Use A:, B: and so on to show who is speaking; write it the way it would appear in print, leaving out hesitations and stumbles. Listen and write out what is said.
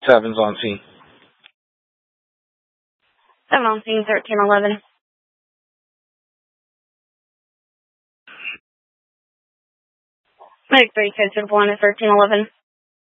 A: Seven's on scene.
B: 7 on scene, 1311. Medic 3 code to 1 at 1311.